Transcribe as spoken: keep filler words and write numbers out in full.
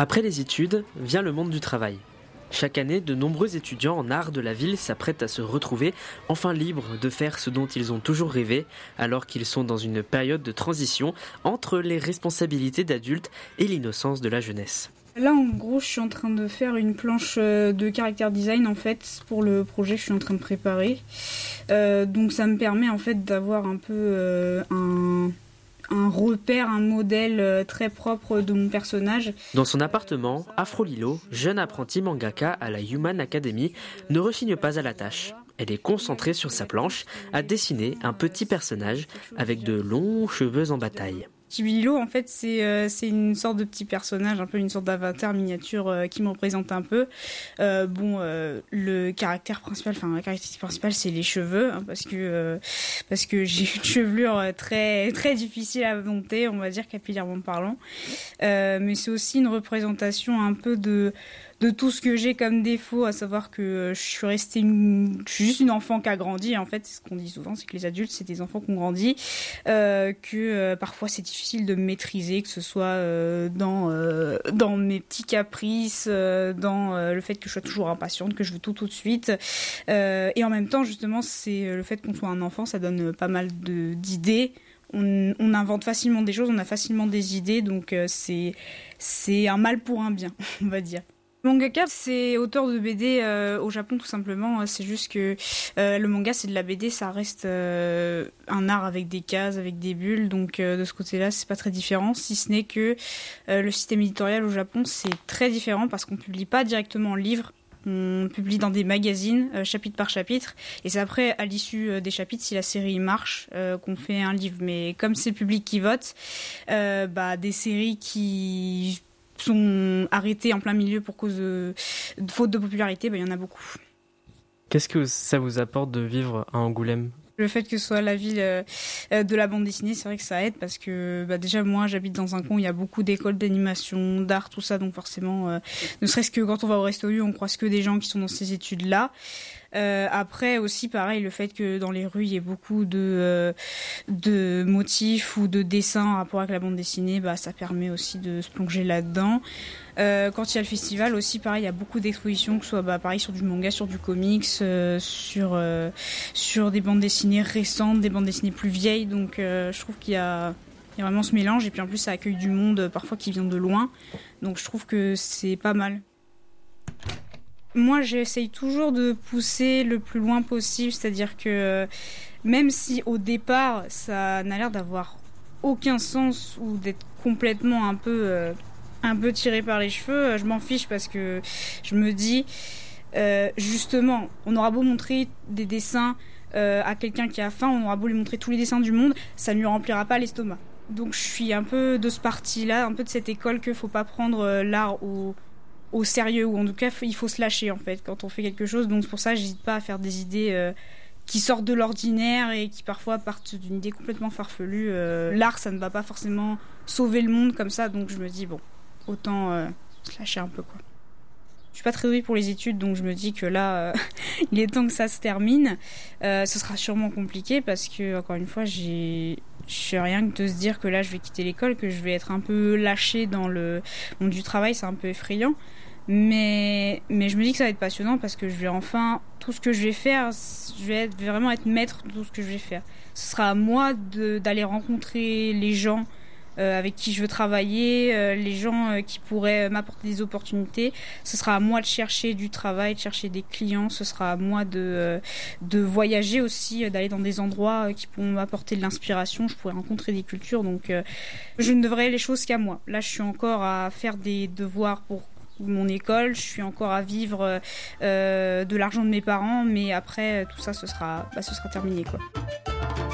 Après les études, vient le monde du travail. Chaque année, de nombreux étudiants en art de la ville s'apprêtent à se retrouver, enfin libres de faire ce dont ils ont toujours rêvé, alors qu'ils sont dans une période de transition entre les responsabilités d'adultes et l'innocence de la jeunesse. Là, en gros, je suis en train de faire une planche de caractère design, en fait, pour le projet que je suis en train de préparer. Euh, donc, ça me permet, en fait, d'avoir un peu euh, un... un repère, un modèle très propre de mon personnage. Dans son appartement, Afro Lilo, jeune apprentie mangaka à la Human Academy, ne rechigne pas à la tâche. Elle est concentrée sur sa planche à dessiner un petit personnage avec de longs cheveux en bataille. Chibi Lilo, en fait, c'est, euh, c'est une sorte de petit personnage, un peu une sorte d'avatar miniature euh, qui me représente un peu. Euh, bon, euh, le caractère principal, enfin la caractéristique principale, c'est les cheveux, hein, parce que euh, parce que j'ai une chevelure très très difficile à monter, on va dire capillairement parlant. Euh, mais c'est aussi une représentation un peu de de tout ce que j'ai comme défaut, à savoir que je suis restée une... je suis juste une enfant qui a grandi, en fait, c'est ce qu'on dit souvent, c'est que les adultes, c'est des enfants qui ont grandi, euh, que euh, parfois c'est difficile de me maîtriser, que ce soit euh, dans, euh, dans mes petits caprices, euh, dans euh, le fait que je sois toujours impatiente, que je veux tout tout de suite, euh, et en même temps, justement, c'est le fait qu'on soit un enfant, ça donne pas mal de, d'idées. On, on invente facilement des choses, on a facilement des idées, donc euh, c'est, c'est un mal pour un bien, on va dire. Mangaka, c'est auteur de B D euh, au Japon tout simplement. C'est juste que euh, le manga, c'est de la B D, ça reste euh, un art avec des cases, avec des bulles. Donc euh, de ce côté-là, c'est pas très différent. Si ce n'est que euh, le système éditorial au Japon, c'est très différent parce qu'on publie pas directement en livre. On publie dans des magazines, euh, chapitre par chapitre, et c'est après, à l'issue euh, des chapitres, si la série marche, euh, qu'on fait un livre. Mais comme c'est le public qui vote, euh, bah des séries qui sont arrêtés en plein milieu pour cause de, de faute de popularité, bah, il y en a beaucoup. Qu'est-ce que ça vous apporte de vivre à Angoulême ? Le fait que ce soit la ville euh, de la bande dessinée, c'est vrai que ça aide parce que bah, déjà moi j'habite dans un coin où il y a beaucoup d'écoles d'animation, d'art, tout ça, donc forcément, euh, ne serait-ce que quand on va au Resto U, on croise que des gens qui sont dans ces études-là. Euh, après aussi pareil, le fait que dans les rues il y ait beaucoup de euh, de motifs ou de dessins en rapport avec la bande dessinée, bah ça permet aussi de se plonger là-dedans. Euh, quand il y a le festival aussi pareil, il y a beaucoup d'expositions, que ce soit bah, pareil sur du manga, sur du comics, euh, sur euh, sur des bandes dessinées récentes, des bandes dessinées plus vieilles, donc euh, je trouve qu'il y a il y a vraiment ce mélange, et puis en plus ça accueille du monde parfois qui vient de loin, donc je trouve que c'est pas mal. Moi, j'essaye toujours de pousser le plus loin possible, c'est-à-dire que même si au départ, ça n'a l'air d'avoir aucun sens ou d'être complètement un peu, euh, un peu tiré par les cheveux, je m'en fiche parce que je me dis, euh, justement, on aura beau montrer des dessins euh, à quelqu'un qui a faim, on aura beau lui montrer tous les dessins du monde, ça ne lui remplira pas l'estomac. Donc je suis un peu de ce parti-là, un peu de cette école qu'il ne faut pas prendre l'art au... au sérieux, ou en tout cas il faut se lâcher en fait quand on fait quelque chose, donc c'est pour ça que j'hésite pas à faire des idées euh, qui sortent de l'ordinaire et qui parfois partent d'une idée complètement farfelue. Euh, l'art ça ne va pas forcément sauver le monde comme ça, donc je me dis bon, autant euh, se lâcher un peu quoi. Je suis pas très douée pour les études, donc je me dis que là euh, il est temps que ça se termine. Euh, ce sera sûrement compliqué parce que encore une fois j'ai je suis rien que de se dire que là je vais quitter l'école, que je vais être un peu lâchée dans le monde du travail, c'est un peu effrayant. Mais, mais je me dis que ça va être passionnant parce que je vais enfin, tout ce que je vais faire, je vais être, vraiment être maître de tout ce que je vais faire. Ce sera à moi de, d'aller rencontrer les gens euh, avec qui je veux travailler, euh, les gens euh, qui pourraient m'apporter des opportunités. Ce sera à moi de chercher du travail, de chercher des clients. Ce sera à moi de, euh, de voyager aussi, euh, d'aller dans des endroits euh, qui pourront m'apporter de l'inspiration. Je pourrais rencontrer des cultures. Donc euh, je ne devrais les choses qu'à moi. Là, je suis encore à faire des devoirs pour mon école, je suis encore à vivre euh, de l'argent de mes parents, mais après tout ça ce sera, bah, ce sera terminé quoi.